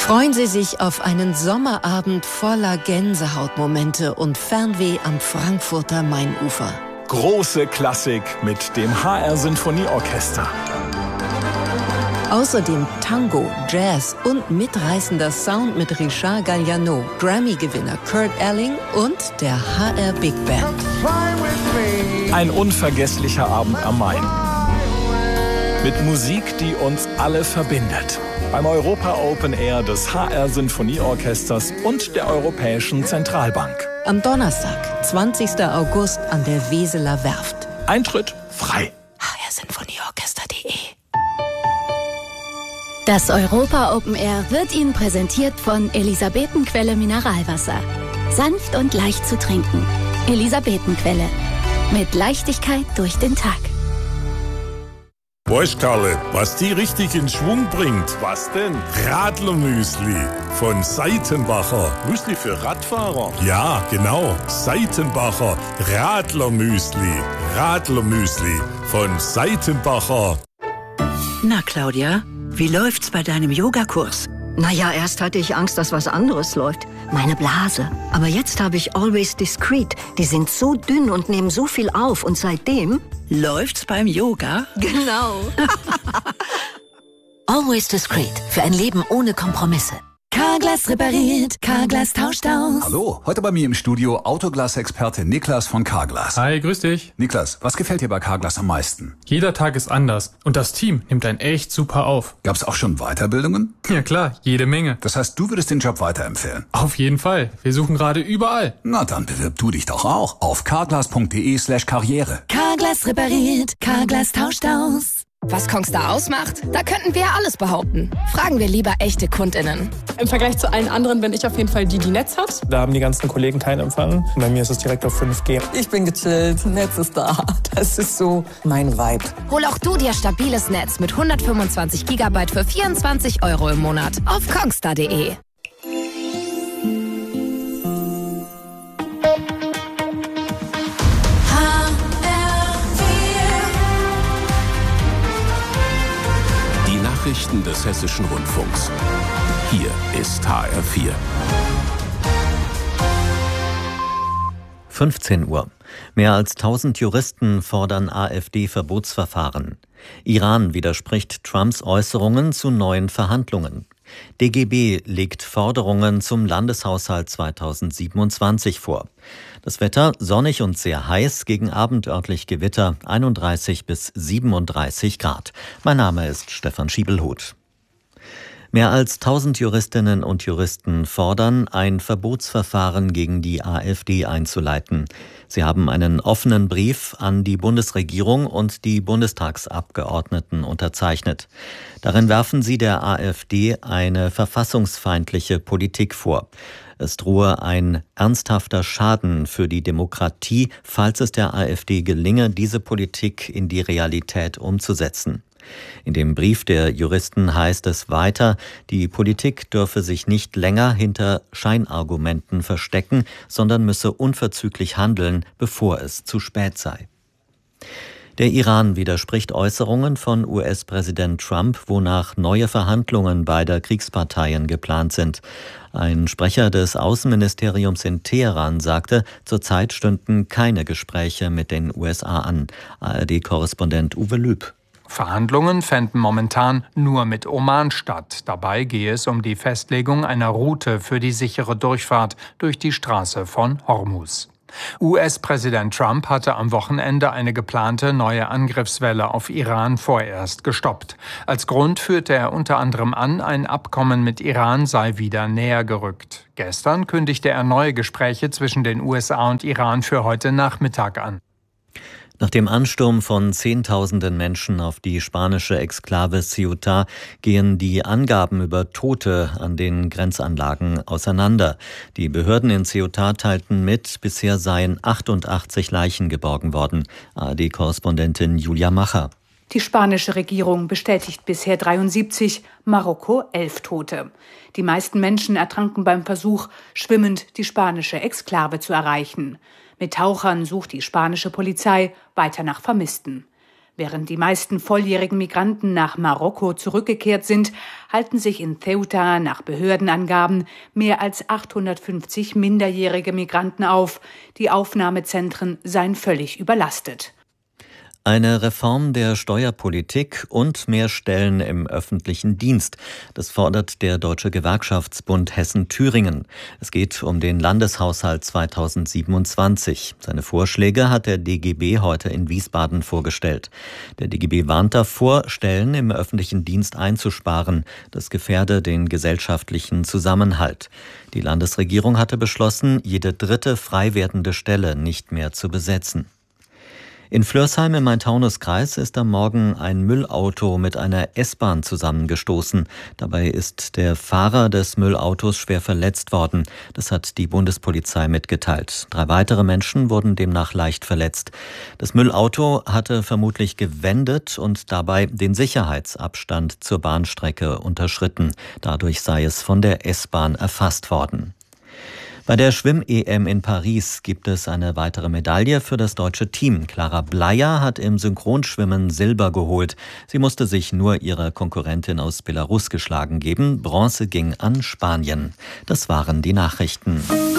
Freuen Sie sich auf einen Sommerabend voller Gänsehautmomente und Fernweh am Frankfurter Mainufer. Große Klassik mit dem HR Sinfonieorchester. Außerdem Tango, Jazz und mitreißender Sound mit Richard Galliano, Grammy-Gewinner Kurt Elling und der HR Big Band. Ein unvergesslicher Abend am Main. Mit Musik, die uns alle verbindet. Beim Europa Open Air des HR Sinfonieorchesters und der Europäischen Zentralbank. Am Donnerstag, 20. August an der Weseler Werft. Eintritt frei. hrsinfonieorchester.de. Das Europa Open Air wird Ihnen präsentiert von Elisabetenquelle Mineralwasser. Sanft und leicht zu trinken. Elisabetenquelle. Mit Leichtigkeit durch den Tag. Weißt Karle, was die richtig in Schwung bringt? Was denn? Radlermüsli von Seitenbacher. Müsli für Radfahrer? Ja, genau. Seitenbacher Radlermüsli. Radlermüsli von Seitenbacher. Na Claudia, wie läuft's bei deinem Yogakurs? Naja, erst hatte ich Angst, dass was anderes läuft. Meine Blase. Aber jetzt habe ich Always Discreet. Die sind so dünn und nehmen so viel auf. Und seitdem... Läuft's beim Yoga? Genau. Always Discreet. Für ein Leben ohne Kompromisse. Carglass repariert, Carglass tauscht aus. Hallo, heute bei mir im Studio Autoglas-Experte Niklas von Carglass. Hi, grüß dich. Niklas, was gefällt dir bei Carglass am meisten? Jeder Tag ist anders und das Team nimmt einen echt super auf. Gab's auch schon Weiterbildungen? Ja klar, jede Menge. Das heißt, du würdest den Job weiterempfehlen? Auf jeden Fall. Wir suchen gerade überall. Na, dann bewirb du dich doch auch auf carglass.de/karriere. Carglass repariert, Carglass tauscht aus. Was Kongstar ausmacht? Da könnten wir ja alles behaupten. Fragen wir lieber echte KundInnen. Im Vergleich zu allen anderen bin ich auf jeden Fall die Netz hat. Da haben die ganzen Kollegen keinen Empfang. Bei mir ist es direkt auf 5G. Ich bin gechillt, Netz ist da. Das ist so mein Vibe. Hol auch du dir stabiles Netz mit 125 GB für 24 € im Monat auf kongstar.de. Nachrichten des Hessischen Rundfunks. Hier ist HR4. 15 Uhr. Mehr als 1000 Juristen fordern AfD-Verbotsverfahren. Iran widerspricht Trumps Äußerungen zu neuen Verhandlungen. DGB legt Forderungen zum Landeshaushalt 2027 vor. Das Wetter sonnig und sehr heiß, gegen Abend örtlich Gewitter, 31 bis 37 Grad. Mein Name ist Stefan Schiebelhuth. Mehr als 1000 Juristinnen und Juristen fordern, ein Verbotsverfahren gegen die AfD einzuleiten. Sie haben einen offenen Brief an die Bundesregierung und die Bundestagsabgeordneten unterzeichnet. Darin werfen sie der AfD eine verfassungsfeindliche Politik vor. Es drohe ein ernsthafter Schaden für die Demokratie, falls es der AfD gelinge, diese Politik in die Realität umzusetzen. In dem Brief der Juristen heißt es weiter, die Politik dürfe sich nicht länger hinter Scheinargumenten verstecken, sondern müsse unverzüglich handeln, bevor es zu spät sei. Der Iran widerspricht Äußerungen von US-Präsident Trump, wonach neue Verhandlungen beider Kriegsparteien geplant sind. Ein Sprecher des Außenministeriums in Teheran sagte, zurzeit stünden keine Gespräche mit den USA an. ARD-Korrespondent Uwe Lüb. Verhandlungen fänden momentan nur mit Oman statt. Dabei gehe es um die Festlegung einer Route für die sichere Durchfahrt durch die Straße von Hormuz. US-Präsident Trump hatte am Wochenende eine geplante neue Angriffswelle auf Iran vorerst gestoppt. Als Grund führte er unter anderem an, ein Abkommen mit Iran sei wieder näher gerückt. Gestern kündigte er neue Gespräche zwischen den USA und Iran für heute Nachmittag an. Nach dem Ansturm von Zehntausenden Menschen auf die spanische Exklave Ceuta gehen die Angaben über Tote an den Grenzanlagen auseinander. Die Behörden in Ceuta teilten mit, bisher seien 88 Leichen geborgen worden. ARD-Korrespondentin Julia Macher. Die spanische Regierung bestätigt bisher 73, Marokko 11 Tote. Die meisten Menschen ertranken beim Versuch, schwimmend die spanische Exklave zu erreichen. Mit Tauchern sucht die spanische Polizei weiter nach Vermissten. Während die meisten volljährigen Migranten nach Marokko zurückgekehrt sind, halten sich in Ceuta nach Behördenangaben mehr als 850 minderjährige Migranten auf. Die Aufnahmezentren seien völlig überlastet. Eine Reform der Steuerpolitik und mehr Stellen im öffentlichen Dienst. Das fordert der Deutsche Gewerkschaftsbund Hessen-Thüringen. Es geht um den Landeshaushalt 2027. Seine Vorschläge hat der DGB heute in Wiesbaden vorgestellt. Der DGB warnt davor, Stellen im öffentlichen Dienst einzusparen. Das gefährde den gesellschaftlichen Zusammenhalt. Die Landesregierung hatte beschlossen, jede dritte frei werdende Stelle nicht mehr zu besetzen. In Flörsheim im Main-Taunus-Kreis ist am Morgen ein Müllauto mit einer S-Bahn zusammengestoßen. Dabei ist der Fahrer des Müllautos schwer verletzt worden. Das hat die Bundespolizei mitgeteilt. 3 weitere Menschen wurden demnach leicht verletzt. Das Müllauto hatte vermutlich gewendet und dabei den Sicherheitsabstand zur Bahnstrecke unterschritten. Dadurch sei es von der S-Bahn erfasst worden. Bei der Schwimm-EM in Paris gibt es eine weitere Medaille für das deutsche Team. Clara Bleier hat im Synchronschwimmen Silber geholt. Sie musste sich nur ihrer Konkurrentin aus Belarus geschlagen geben. Bronze ging an Spanien. Das waren die Nachrichten.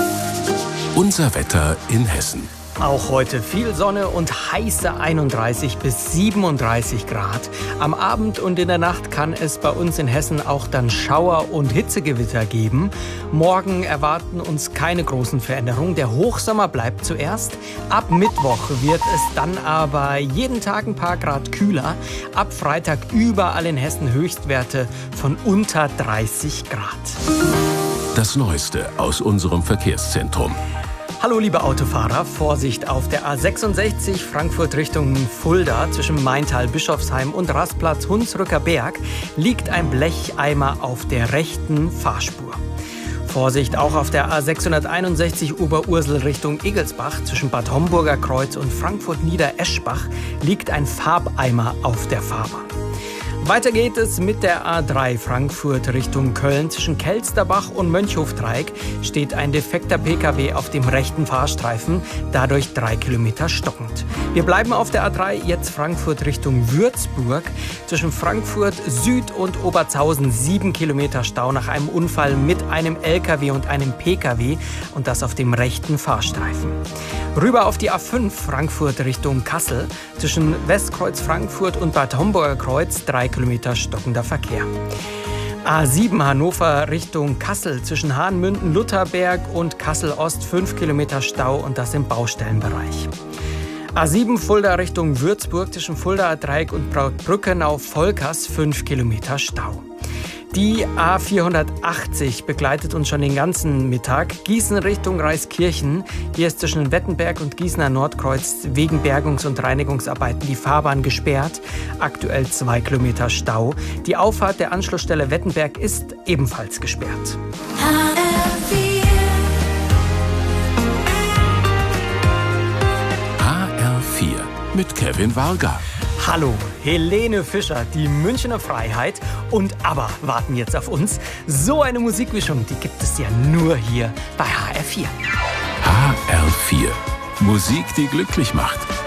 Unser Wetter in Hessen. Auch heute viel Sonne und heiße 31 bis 37 Grad. Am Abend und in der Nacht kann es bei uns in Hessen auch dann Schauer- und Hitzegewitter geben. Morgen erwarten uns keine großen Veränderungen. Der Hochsommer bleibt zuerst. Ab Mittwoch wird es dann aber jeden Tag ein paar Grad kühler. Ab Freitag überall in Hessen Höchstwerte von unter 30 Grad. Das Neueste aus unserem Verkehrszentrum. Hallo liebe Autofahrer, Vorsicht auf der A66 Frankfurt Richtung Fulda zwischen Maintal, Bischofsheim und Rastplatz Hunsrücker Berg liegt ein Blecheimer auf der rechten Fahrspur. Vorsicht auch auf der A661 Oberursel Richtung Egelsbach zwischen Bad Homburger Kreuz und Frankfurt Niedereschbach liegt ein Farbeimer auf der Fahrbahn. Weiter geht es mit der A3 Frankfurt Richtung Köln. Zwischen Kelsterbach und Mönchhofdreieck steht ein defekter Pkw auf dem rechten Fahrstreifen, dadurch 3 Kilometer stockend. Wir bleiben auf der A3, jetzt Frankfurt Richtung Würzburg. Zwischen Frankfurt Süd und Oberzhausen 7 Kilometer Stau nach einem Unfall mit einem LKW und einem Pkw und das auf dem rechten Fahrstreifen. Rüber auf die A5 Frankfurt Richtung Kassel. Zwischen Westkreuz Frankfurt und Bad Homburger Kreuz 3 Kilometer stockender Verkehr. A7 Hannover Richtung Kassel. Zwischen Hahnmünden, Lutherberg und Kassel-Ost 5 Kilometer Stau und das im Baustellenbereich. A7 Fulda Richtung Würzburg. Zwischen Fuldaer Dreieck und Brautbrückenau-Volkers 5 Kilometer Stau. Die A480 begleitet uns schon den ganzen Mittag. Gießen Richtung Reiskirchen. Hier ist zwischen Wettenberg und Gießener Nordkreuz wegen Bergungs- und Reinigungsarbeiten die Fahrbahn gesperrt. Aktuell 2 Kilometer Stau. Die Auffahrt der Anschlussstelle Wettenberg ist ebenfalls gesperrt. HR4 mit Kevin Varga. Hallo, Helene Fischer, die Münchner Freiheit und ABBA warten jetzt auf uns. So eine Musikmischung, die gibt es ja nur hier bei HR4. HR4. Musik, die glücklich macht.